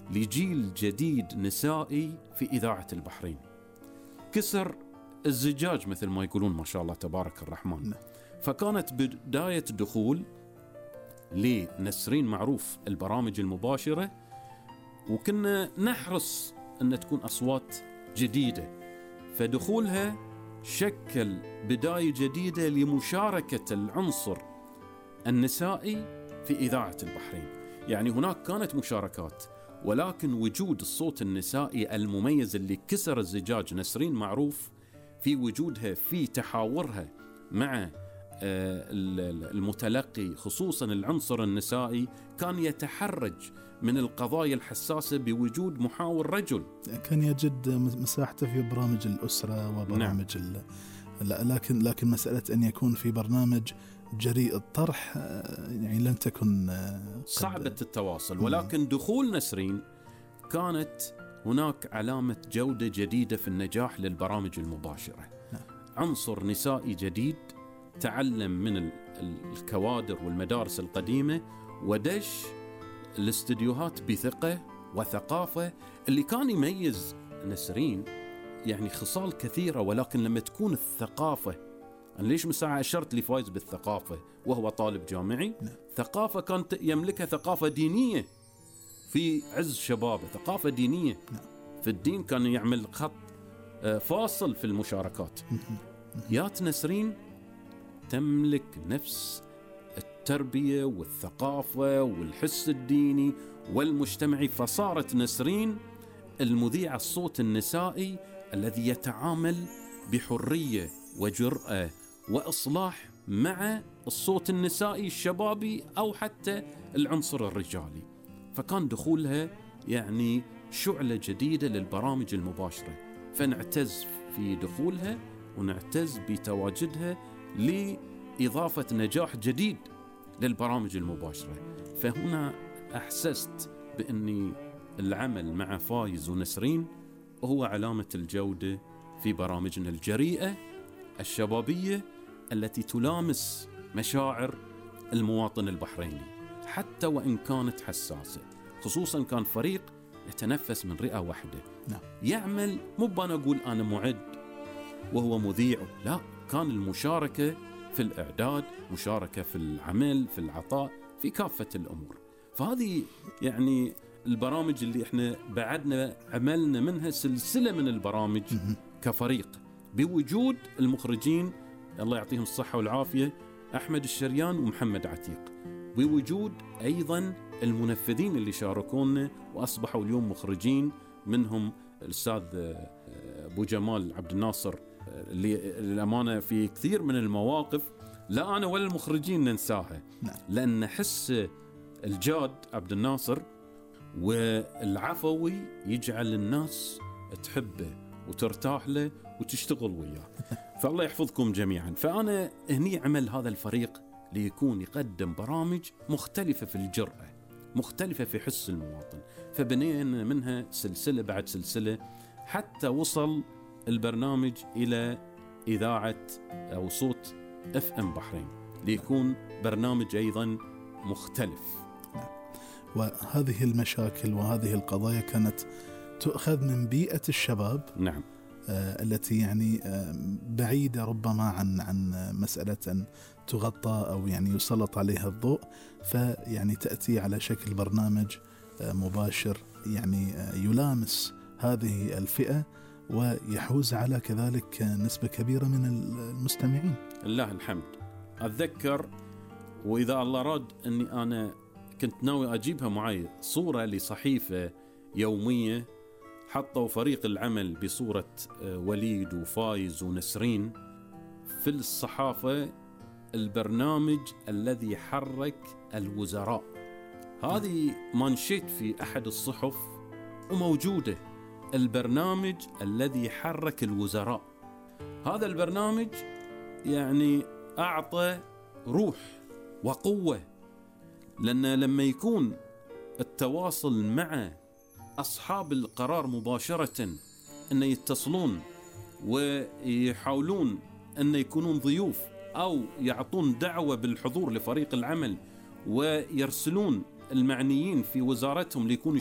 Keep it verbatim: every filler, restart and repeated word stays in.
لجيل جديد نسائي في إذاعة البحرين. كسر الزجاج مثل ما يقولون، ما شاء الله تبارك الرحمن. فكانت بداية دخول لنسرين معروف البرامج المباشرة، وكنا نحرص أن تكون أصوات جديدة، فدخولها شكل بداية جديدة لمشاركة العنصر النسائي في إذاعة البحرين. يعني هناك كانت مشاركات، ولكن وجود الصوت النسائي المميز اللي كسر الزجاج، نسرين معروف في وجودها في تحاورها مع المتلقي، خصوصا العنصر النسائي، كان يتحرج من القضايا الحساسة بوجود محاور رجل. كان يجد مساحته في برامج الأسرة وبرامج نعم. لكن لكن مسألة أن يكون في برنامج جريء الطرح يعني لم تكن صعبة التواصل. ولكن دخول نسرين كانت هناك علامة جودة جديدة في النجاح للبرامج المباشرة. نعم. عنصر نسائي جديد تعلم من الكوادر والمدارس القديمة ودش الاستديوهات بثقة وثقافة. اللي كان يميز نسرين يعني خصال كثيرة، ولكن لما تكون الثقافة، أنا ليش مساعة أشرت لي فايز بالثقافة وهو طالب جامعي؟ نعم. ثقافة كانت يملكها ثقافة دينية في عز شبابه، ثقافة دينية. نعم. في الدين كان يعمل خط فاصل في المشاركات. يات نسرين تملك نفس التربية والثقافة والحس الديني والمجتمعي، فصارت نسرين المذيع الصوت النسائي الذي يتعامل بحرية وجرأة وإصلاح مع الصوت النسائي الشبابي أو حتى العنصر الرجالي. فكان دخولها يعني شعلة جديدة للبرامج المباشرة، فنعتز في دخولها ونعتز بتواجدها لإضافة نجاح جديد للبرامج المباشرة. فهنا أحسست بأني العمل مع فايز ونسرين هو علامة الجودة في برامجنا الجريئة الشبابية التي تلامس مشاعر المواطن البحريني حتى وإن كانت حساسة. خصوصا كان فريق يتنفس من رئة واحدة. نعم. يعمل، مو بأنا أقول أنا معد وهو مذيع، لا، كان المشاركة في الإعداد، مشاركة في العمل، في العطاء، في كافة الأمور. فهذه يعني البرامج اللي احنا بعدنا عملنا منها سلسلة من البرامج كفريق، بوجود المخرجين الله يعطيهم الصحة والعافية أحمد الشريان ومحمد عتيق، بوجود أيضا المنفذين اللي شاركونا وأصبحوا اليوم مخرجين، منهم الأستاذ أبو جمال عبد الناصر، اللي الأمانة في كثير من المواقف لا أنا ولا المخرجين ننساها، لأن حس الجاد عبد الناصر والعفوي يجعل الناس تحبه وترتاح له وتشتغل وياه. فالله يحفظكم جميعا. فأنا هني عمل هذا الفريق ليكون يقدم برامج مختلفة في الجرأة، مختلفة في حس المواطن، فبنينا منها سلسلة بعد سلسلة حتى وصل البرنامج إلى إذاعة أو صوت اف ام بحرين ليكون برنامج أيضا مختلف. وهذه المشاكل وهذه القضايا كانت تؤخذ من بيئة الشباب. نعم. آه التي يعني آه بعيدة ربما عن عن مسألة أن تغطى أو يعني يسلط عليها الضوء، فيعني تأتي على شكل برنامج آه مباشر يعني آه يلامس هذه الفئة ويحوز على كذلك نسبة كبيرة من المستمعين. الله الحمد. أتذكر وإذا الله راد أني أنا كنت ناوي أجيبها معي صورة لصحيفة يومية، حطوا فريق العمل بصورة وليد وفايز ونسرين في الصحافة، البرنامج الذي حرك الوزراء. هذه مانشيت في أحد الصحف وموجودة، البرنامج الذي حرك الوزراء. هذا البرنامج يعني أعطى روح وقوة، لأن لما يكون التواصل مع أصحاب القرار مباشرة أن يتصلون ويحاولون أن يكونون ضيوف أو يعطون دعوة بالحضور لفريق العمل ويرسلون المعنيين في وزارتهم ليكونوا